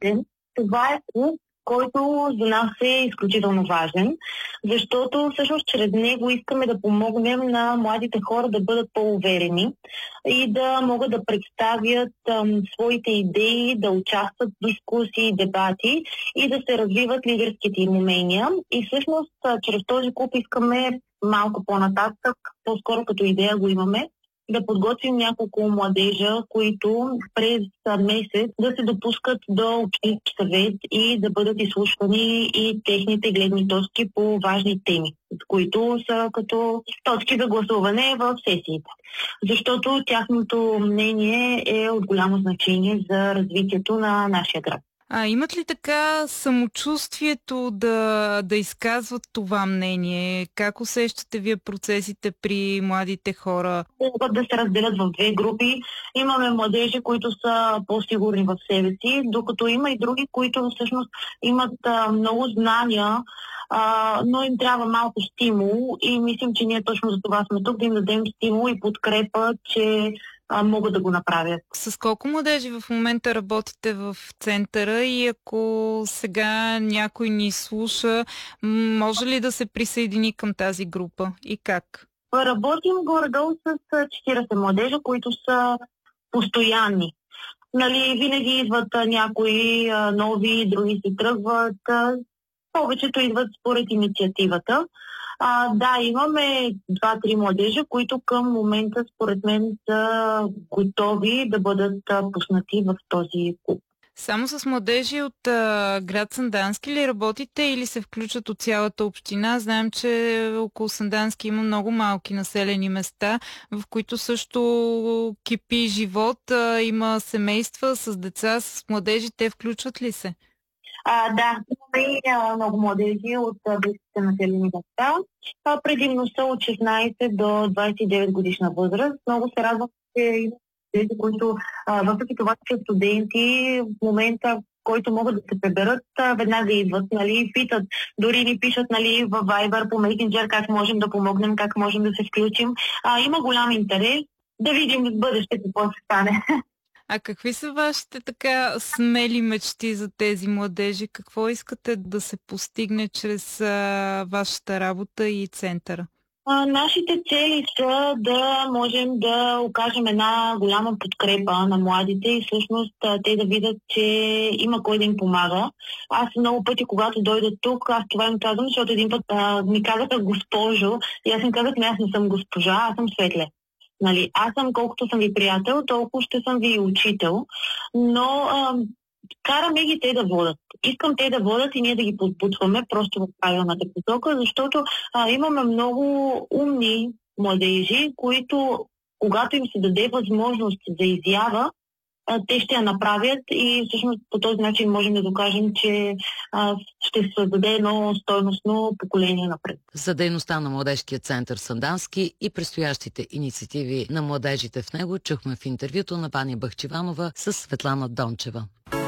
младите, това е клуб, който за нас е изключително важен, защото всъщност чрез него искаме да помогнем на младите хора да бъдат по-уверени и да могат да представят своите идеи, да участват в дискусии, дебати и да се развиват лидерските им умения. И всъщност чрез този клуб искаме малко по-нататък, по-скоро като идея го имаме, да подготвим няколко младежа, които през месец да се допускат до общински съвет и да бъдат изслушвани и техните гледни точки по важни теми, които са като точки за гласуване в сесиите. Защото тяхното мнение е от голямо значение за развитието на нашия град. А имат ли така самочувствието да изказват това мнение? Как усещате вие процесите при младите хора? Могат да се разделят в две групи. Имаме младежи, които са по-сигурни в себе си, докато има и други, които всъщност имат много знания, но им трябва малко стимул и мислим, че ние точно за това сме тук, да им дадем стимул и подкрепа, че могат да го направят. С колко младежи в момента работите в центъра и ако сега някой ни слуша, може ли да се присъедини към тази група и как? Работим горе-долу с 40 младежа, които са постоянни. Винаги идват някои нови, други си тръгват. Повечето идват според инициативата. Да, имаме 2-3 младежа, които към момента според мен са готови да бъдат пуснати в този клуб. Само с младежи от град Сандански ли работите или се включат от цялата община? Знаем, че около Сандански има много малки населени места, в които също кипи живот, има семейства с деца, с младежи. Те включват ли се? Да, има и много младежи от близките населени места. Предимно са от 16 до 29 годишна възраст. Много се радвам, че има младежи, които въпреки това, че студенти в момента, в който могат да се преберат, веднага идват, питат, дори ни пишат в Viber по Messenger как можем да помогнем, как можем да се включим. Има голям интерес да видим в бъдеще какво ще стане. А какви са вашите така смели мечти за тези младежи? Какво искате да се постигне чрез вашата работа и центъра? Нашите цели са да можем да окажем една голяма подкрепа на младите и всъщност те да видят, че има кой да им помага. Аз много пъти, когато дойда тук, аз това им казвам, защото един път ми казаха госпожо и аз им казах, аз не съм госпожа, аз съм Светле. Аз съм, колкото съм ви приятел, толкова ще съм ви учител, но караме ги те да водят. Искам те да водят и ние да ги подбутваме просто в правилната посока, защото имаме много умни младежи, които, когато им се даде възможност за изява, те ще я направят и всъщност по този начин можем да докажем, че ще се създаде едно стойностно поколение напред. За дейността на Младежкия център Сандански и предстоящите инициативи на младежите в него чухме в интервюто на Ваня Бахчеванова с Светлана Дончева.